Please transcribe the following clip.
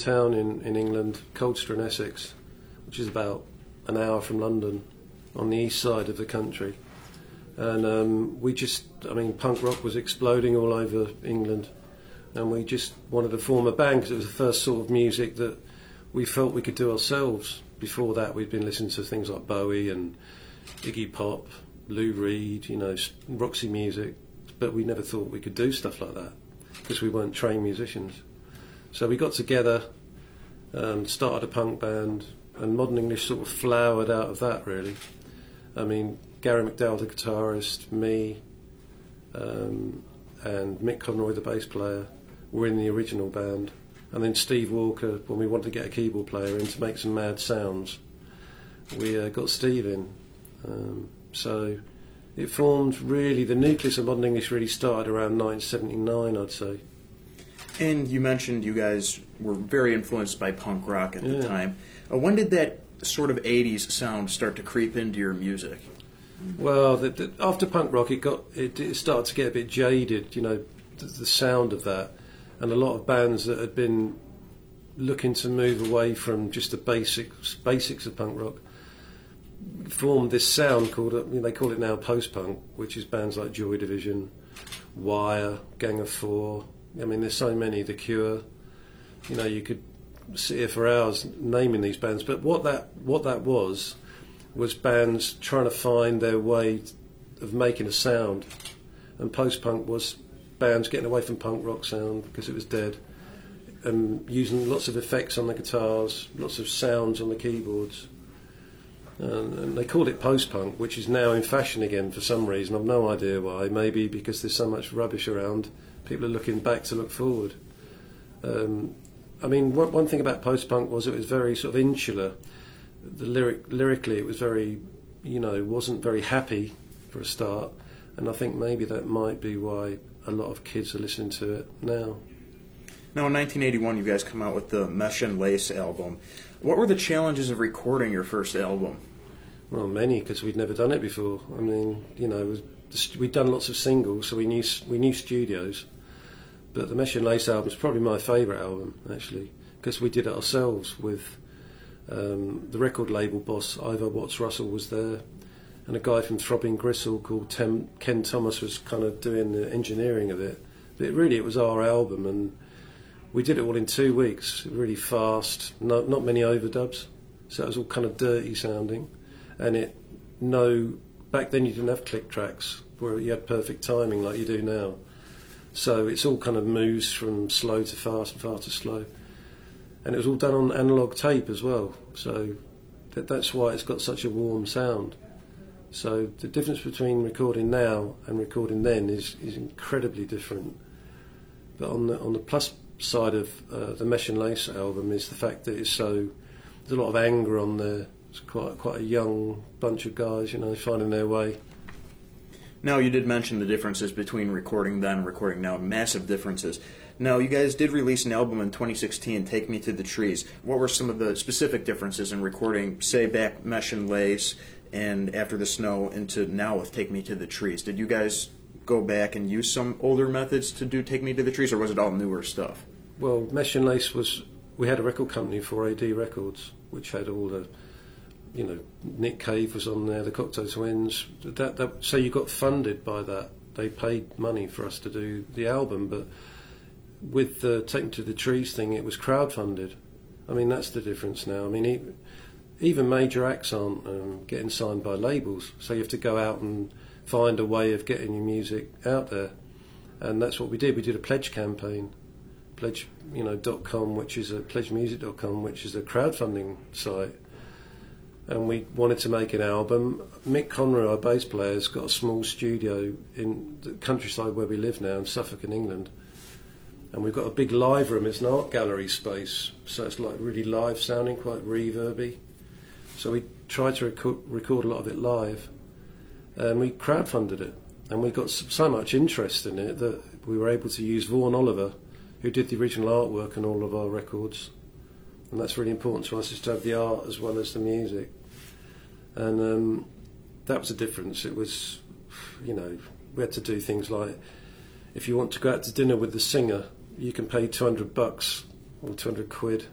town in England, Colchester in Essex, which is about an hour from London, on the east side of the country. And punk rock was exploding all over England, and we just wanted to form a band because it was the first sort of music that we felt we could do ourselves. Before that, we'd been listening to things like Bowie and Iggy Pop, Lou Reed, Roxy Music, but we never thought we could do stuff like that because we weren't trained musicians. So we got together, started a punk band, and Modern English sort of flowered out of that, really. I mean, Gary McDowell, the guitarist, me, and Mick Conroy, the bass player, were in the original band. And then Steve Walker, when we wanted to get a keyboard player in to make some mad sounds, we got Steve in. So it formed, really, the nucleus of Modern English really started around 1979, I'd say. And you mentioned you guys were very influenced by punk rock at the time. When did that sort of 80s sound start to creep into your music? Well, after punk rock, it started to get a bit jaded, the sound of that. And a lot of bands that had been looking to move away from just the basics of punk rock formed this sound called, they call it now post-punk, which is bands like Joy Division, Wire, Gang of Four. I mean, there's so many, The Cure. You could sit here for hours naming these bands, but what that was bands trying to find their way of making a sound, and post-punk was bands getting away from punk rock sound because it was dead, and using lots of effects on the guitars, lots of sounds on the keyboards, and they called it post-punk, which is now in fashion again for some reason. I've no idea why. Maybe because there's so much rubbish around, people are looking back to look forward. One thing about post-punk was it was very sort of insular. Lyrically it was very, wasn't very happy for a start, and I think maybe that might be why a lot of kids are listening to it now. Now, in 1981, you guys come out with the Mesh and Lace album. What were the challenges of recording your first album? Well, many, because we'd never done it before. I mean, we'd done lots of singles, so we knew studios. But the Mesh and Lace album is probably my favourite album, actually, because we did it ourselves with the record label boss, Ivor Watts Russell, was there, and a guy from Throbbing Gristle called Ken Thomas was kind of doing the engineering of it. But it was our album, and we did it all in 2 weeks, really fast, not many overdubs, so it was all kind of dirty sounding. And back then you didn't have click tracks where you had perfect timing like you do now. So it's all kind of moves from slow to fast and fast to slow. And it was all done on analogue tape as well, so that's why it's got such a warm sound. So the difference between recording now and recording then is incredibly different. But on the plus side of the Mesh and Lace album is the fact that there's a lot of anger on there. It's quite a young bunch of guys, finding their way. Now, you did mention the differences between recording then and recording now, massive differences. Now, you guys did release an album in 2016, Take Me to the Trees. What were some of the specific differences in recording, say, back Mesh and Lace and After the Snow into now with Take Me to the Trees? Did you guys go back and use some older methods to do Take Me to the Trees, or was it all newer stuff? Well, Mesh and Lace we had a record company, 4AD Records, which had all the, Nick Cave was on there, the Cocteau Twins. So you got funded by that. They paid money for us to do the album, but with the Take Me to the Trees thing, it was crowdfunded. I mean, that's the difference now. I mean, even major acts aren't getting signed by labels, so you have to go out and find a way of getting your music out there, and that's what we did. We did a pledge campaign, pledgemusic.com, which is a crowdfunding site, and we wanted to make an album. Mick Conroy, our bass player, has got a small studio in the countryside where we live now in Suffolk in England, and we've got a big live room. It's an art gallery space, so it's like really live sounding, quite reverby. So we tried to record a lot of it live, and we crowdfunded it, and we got so much interest in it that we were able to use Vaughan Oliver, who did the original artwork on all of our records, and that's really important to us, is to have the art as well as the music. And that was a difference. It was, we had to do things like, if you want to go out to dinner with the singer, you can pay $200 or 200 quid